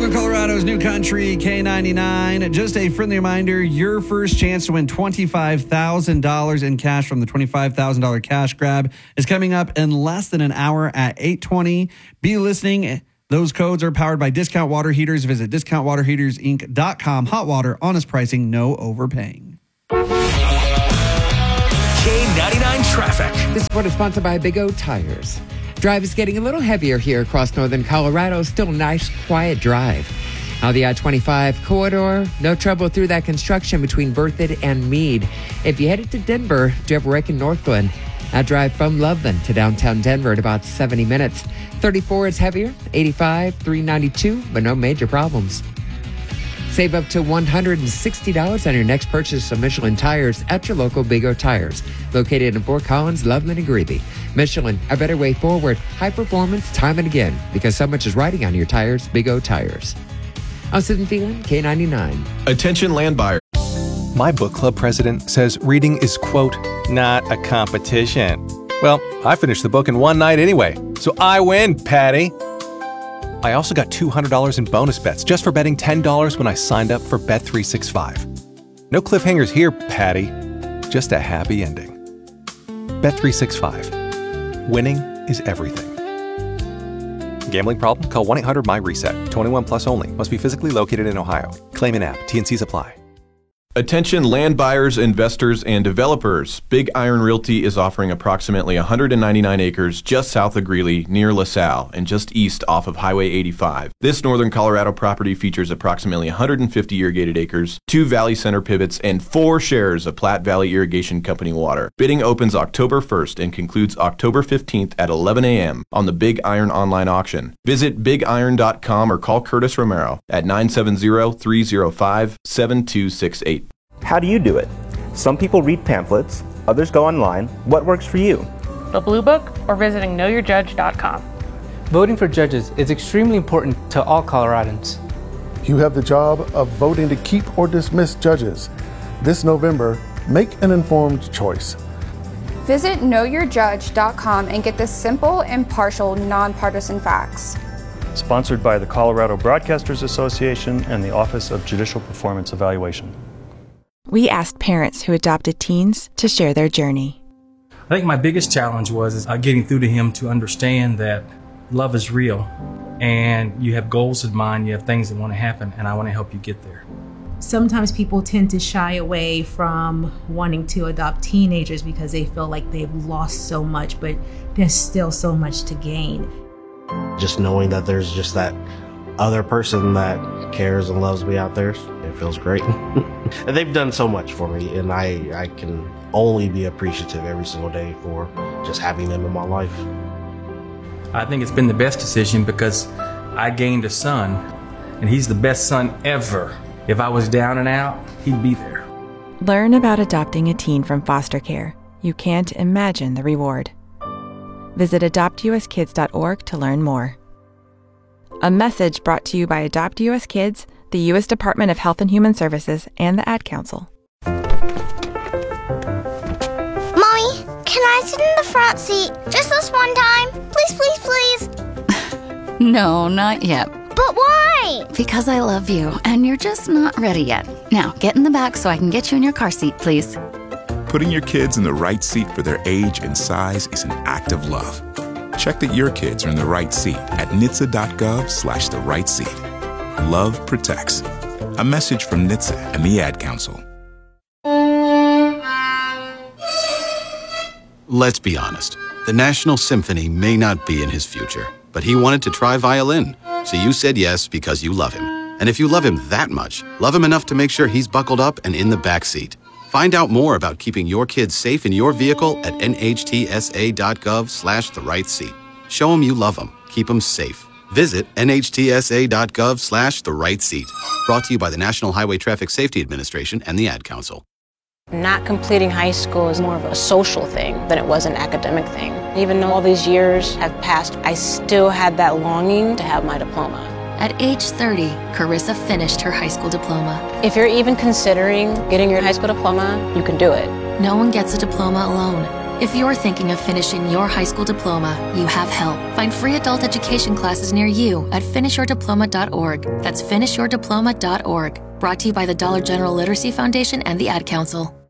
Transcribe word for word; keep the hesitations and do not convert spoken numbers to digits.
Northern Colorado's New Country K ninety-nine. Just a friendly reminder, your first chance to win twenty-five thousand dollars in cash from the twenty-five thousand dollars cash grab is coming up in less than an hour at eight twenty. Be listening. Those codes are powered by Discount Water Heaters. Visit discount water heaters inc dot com. Hot water, honest pricing, no overpaying. K ninety-nine traffic. This report is sponsored by Big O Tires. Drive is getting a little heavier here across northern Colorado. Still a nice, quiet drive. Now the I twenty-five corridor, no trouble through that construction between Berthoud and Meade. If you headed to Denver, do you have a wreck in Northglenn? That drive from Loveland to downtown Denver at about seventy minutes. thirty-four is heavier, eighty-five, three ninety-two, but no major problems. Save up to one hundred sixty dollars on your next purchase of Michelin tires at your local Big O Tires, located in Fort Collins, Loveland, and Greeley. Michelin, a better way forward. High performance, time and again, because so much is riding on your tires. Big O Tires. I'm Susan Phelan, K ninety-nine. Attention land buyers. My book club president says reading is, quote, not a competition. Well, I finished the book in one night anyway, so I win, Patty. I also got two hundred dollars in bonus bets just for betting ten dollars when I signed up for Bet three sixty-five. No cliffhangers here, Patty. Just a happy ending. Bet three sixty-five. Winning is everything. Gambling problem? Call one eight hundred M Y reset. twenty-one plus only. Must be physically located in Ohio. Claim in app. T N Cs apply. Attention land buyers, investors, and developers. Big Iron Realty is offering approximately one hundred ninety-nine acres just south of Greeley, near LaSalle, and just east off of Highway eighty-five. This northern Colorado property features approximately one hundred fifty irrigated acres, two Valley Center pivots, and four shares of Platte Valley Irrigation Company water. Bidding opens October first and concludes October fifteenth at eleven a.m. on the Big Iron online auction. Visit big iron dot com or call Curtis Romero at nine seven zero, three zero five, seven two six eight. How do you do it? Some people read pamphlets, others go online. What works for you? The Blue Book or visiting know your judge dot com. Voting for judges is extremely important to all Coloradans. You have the job of voting to keep or dismiss judges. This November, make an informed choice. Visit know your judge dot com and get the simple, impartial, nonpartisan facts. Sponsored by the Colorado Broadcasters Association and the Office of Judicial Performance Evaluation. We asked parents who adopted teens to share their journey. I think my biggest challenge was is, uh, getting through to him to understand that love is real and you have goals in mind, you have things that want to happen, and I want to help you get there. Sometimes people tend to shy away from wanting to adopt teenagers because they feel like they've lost so much, but there's still so much to gain. Just knowing that there's just that other person that cares and loves me out there, it feels great. And they've done so much for me, and I, I can only be appreciative every single day for just having them in my life. I think it's been the best decision because I gained a son, and he's the best son ever. If I was down and out, he'd be there. Learn about adopting a teen from foster care. You can't imagine the reward. Visit adopt u s kids dot org to learn more. A message brought to you by Adopt U S Kids, the U S Department of Health and Human Services, and the Ad Council. Mommy, can I sit in the front seat just this one time? Please, please, please. No, not yet. But why? Because I love you, and you're just not ready yet. Now, get in the back so I can get you in your car seat, please. Putting your kids in the right seat for their age and size is an act of love. Check that your kids are in the right seat at N H T S A dot gov slash the right seat. Love protects. A message from N H T S A and the Ad Council. Let's be honest. The National Symphony may not be in his future, but he wanted to try violin. So you said yes because you love him. And if you love him that much, love him enough to make sure he's buckled up and in the back seat. Find out more about keeping your kids safe in your vehicle at N H T S A dot gov slash the right seat. Show them you love them. Keep them safe. Visit N H T S A dot gov slash the right seat. Brought to you by the National Highway Traffic Safety Administration and the Ad Council. Not completing high school is more of a social thing than it was an academic thing. Even though all these years have passed, I still had that longing to have my diploma. At age thirty, Carissa finished her high school diploma. If you're even considering getting your high school diploma, you can do it. No one gets a diploma alone. If you're thinking of finishing your high school diploma, you have help. Find free adult education classes near you at finish your diploma dot org. That's finish your diploma dot org. Brought to you by the Dollar General Literacy Foundation and the Ad Council.